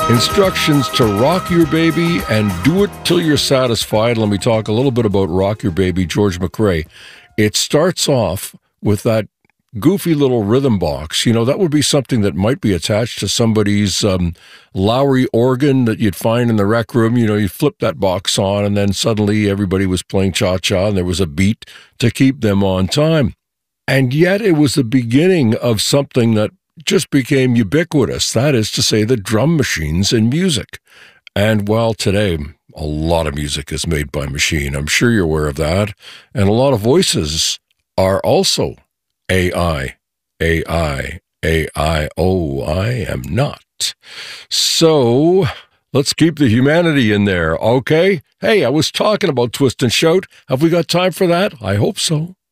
Instructions to rock your baby and do it till you're satisfied. Let me talk a little bit about Rock Your Baby, George McRae. It starts off with that goofy little rhythm box. You know, that would be something that might be attached to somebody's Lowry organ that you'd find in the rec room. You know, you flip that box on and then suddenly everybody was playing cha-cha and there was a beat to keep them on time. And yet it was the beginning of something that just became ubiquitous. That is to say, the drum machines in music. And while today, a lot of music is made by machine. I'm sure you're aware of that. And a lot of voices are also AI. Oh, I am not. So let's keep the humanity in there, okay? Hey, I was talking about Twist and Shout. Have we got time for that? I hope so.